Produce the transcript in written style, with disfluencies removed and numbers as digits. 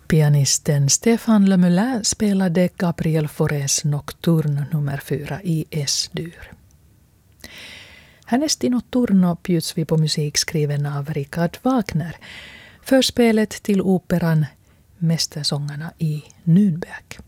Pianisten Stefan Lemoulin spelade Gabriel Faurés Nocturne nummer 4 i S-dur. Härnäst i Notturno bjuds vi på musik skriven av Richard Wagner, förspelet till operan Mästersångarna i Nürnberg.